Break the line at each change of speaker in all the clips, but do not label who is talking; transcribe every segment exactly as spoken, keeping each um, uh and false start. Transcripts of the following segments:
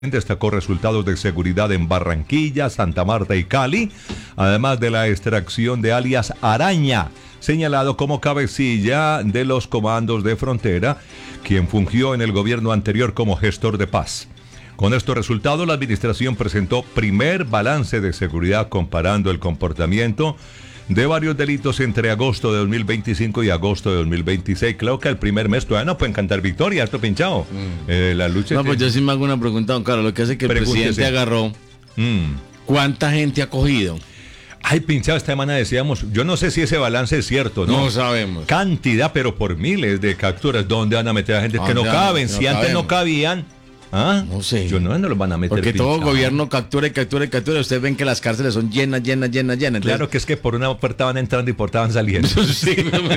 Destacó resultados de seguridad en Barranquilla, Santa Marta y Cali, además de la extracción de alias Araña, señalado como cabecilla de los comandos de frontera, quien fungió en el gobierno anterior como gestor de paz. Con estos resultados, la administración presentó primer balance de seguridad comparando el comportamiento de varios delitos entre agosto de dos mil veinticinco y agosto de dos mil veintiséis. Claro que el primer mes todavía no pueden cantar victoria, esto pinchado. Mm. Eh, la lucha.
No, pues yo sí me hago una pregunta, don Carlos. Lo que hace que el Pregúntese. presidente agarró, mm. ¿cuánta gente ha cogido?
Ay, pinchado, esta semana decíamos, yo no sé si ese balance es cierto, ¿no?
No sabemos.
Cantidad, pero por miles de capturas. ¿Dónde van a meter a gente que no caben? Si no antes cabemos. no cabían. ¿Ah?
No sé.
Yo no, no los van a meter.
Porque
pinchado.
todo gobierno captura y captura y captura. Ustedes ven que las cárceles son llenas, llenas, llenas, llenas.
Entonces... Claro que es que por una puerta van entrando y por otra van saliendo. Sí.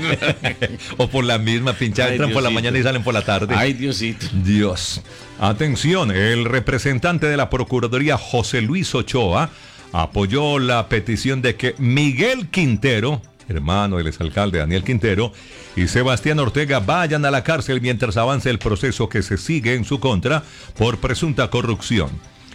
O por la misma pinchada, entran Diosito. por la mañana y salen por la tarde.
Ay, Diosito.
Dios. Atención, el representante de la Procuraduría, José Luis Ochoa, apoyó la petición de que Miguel Quintero, hermano del exalcalde Daniel Quintero, y Sebastián Ortega vayan a la cárcel mientras avance el proceso que se sigue en su contra por presunta corrupción.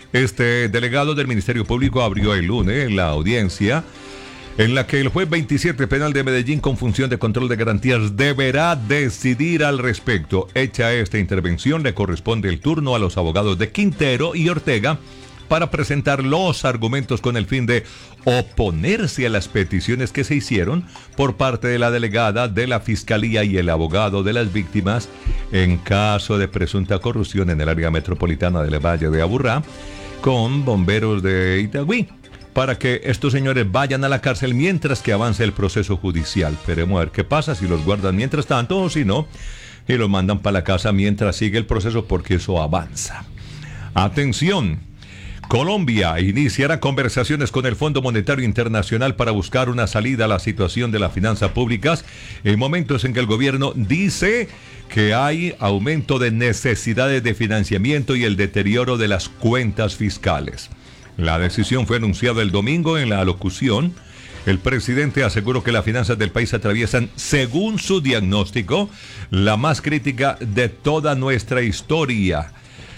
Este delegado del Ministerio Público abrió el lunes la audiencia en la que el juez veintisiete penal de Medellín con función de control de garantías deberá decidir al respecto. Hecha esta intervención, le corresponde el turno a los abogados de Quintero y Ortega para presentar los argumentos con el fin de oponerse a las peticiones que se hicieron por parte de la delegada de la Fiscalía y el abogado de las víctimas en caso de presunta corrupción en el área metropolitana del Valle de Aburrá con bomberos de Itagüí, para que estos señores vayan a la cárcel mientras que avance el proceso judicial. Veremos a ver qué pasa, si los guardan mientras tanto o si no, y los mandan para la casa mientras sigue el proceso, porque eso avanza. Atención. Colombia iniciará conversaciones con el Fondo Monetario Internacional para buscar una salida a la situación de las finanzas públicas en momentos en que el gobierno dice que hay aumento de necesidades de financiamiento y el deterioro de las cuentas fiscales. La decisión fue anunciada el domingo en la alocución. El presidente aseguró que las finanzas del país atraviesan, según su diagnóstico, la más crítica de toda nuestra historia.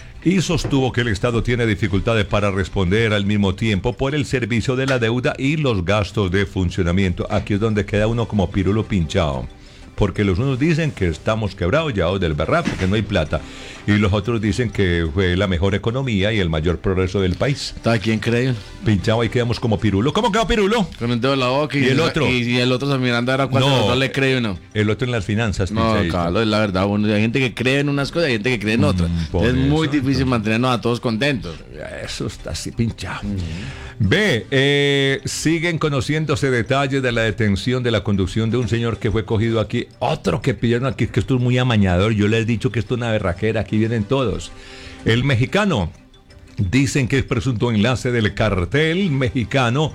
Y sostuvo que el Estado tiene dificultades para responder al mismo tiempo por el servicio de la deuda y los gastos de funcionamiento. Aquí es donde queda uno como pirulo pinchado. Porque los unos dicen que estamos quebrados ya del berraco, que no hay plata. Y los otros dicen que fue la mejor economía y el mayor progreso del país.
¿A quién creen?
Pinchado, ahí quedamos como pirulo. ¿Cómo quedó pirulo?
Con el dedo en la boca y,
¿Y el otro.
Y, y el otro mirando ahora cuando no, no le cree uno.
El otro en las finanzas.
No, Carlos, es la verdad. Bueno, hay gente que cree en unas cosas y hay gente que cree en otras. Mm, es muy eso, difícil mantenernos a todos contentos.
Eso está así pinchado. Mm. Ve, eh, siguen conociéndose detalles de la detención de la conducción de un señor que fue cogido aquí. Otro que pidieron aquí, que esto es muy amañador. Yo les he dicho que esto es una berraquera. Aquí vienen todos. El mexicano, dicen que es presunto enlace del cartel mexicano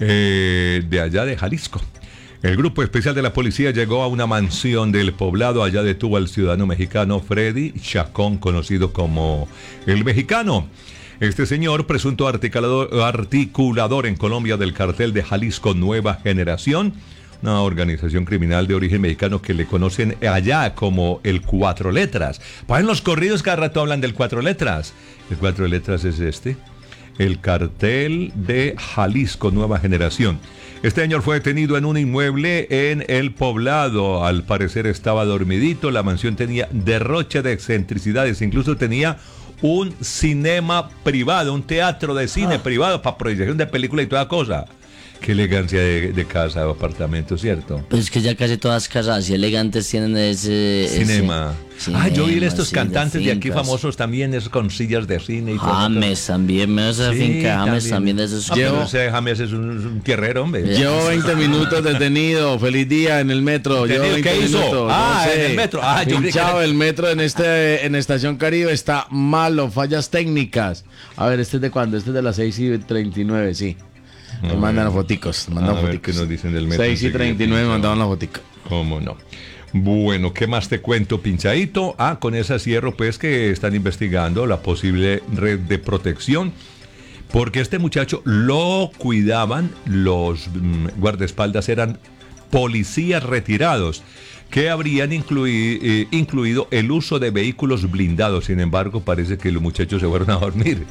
eh, de allá de Jalisco. El grupo especial de la policía llegó a una mansión del poblado. Allá detuvo al ciudadano mexicano Freddy Chacón, conocido como el Mexicano. Este señor, presunto articulador, articulador en Colombia del cartel de Jalisco Nueva Generación, una organización criminal de origen mexicano que le conocen allá como el Cuatro Letras. Pues en los corridos cada rato hablan del Cuatro Letras. El Cuatro Letras es este, el cartel de Jalisco Nueva Generación. Este señor fue detenido en un inmueble en el poblado. Al parecer estaba dormidito. La mansión tenía derroche de excentricidades. Incluso tenía un cinema privado, un teatro de cine ah. privado para proyección de película y toda cosa. Qué elegancia de, de casa o apartamento, ¿cierto?
Pues es que ya casi todas casas así elegantes tienen ese...
Cinema.
Ese,
ah, yo vi estos
sí,
cantantes de,
de
aquí famosos también, es con sillas de cine y todo.
James también, me esa
sí,
finca James
también,
también de esos...
Ah, pero no sé, James es un, un tierrero, hombre.
Llevo veinte minutos detenido, feliz día en el metro. Llevo veinte
¿Qué hizo?
Minutos,
ah,
no sé.
en el metro. Ah, yo
Pinchado,
que...
el metro en este en Estación Caribe está malo, fallas técnicas. A ver, ¿este es de cuándo? Este es de las seis y treinta y nueve, sí. Nos mandan las foticos, nos mandan
a
foticos.
Ver qué nos dicen del metro.
seis y treinta y nueve mandaban la fotica.
¿Cómo no? Bueno, ¿qué más te cuento, pinchadito? Ah, con ese cierro, pues, que están investigando la posible red de protección, porque este muchacho lo cuidaban, los mm, guardaespaldas eran policías retirados que habrían incluí- eh, incluido el uso de vehículos blindados. Sin embargo, parece que los muchachos se fueron a dormir.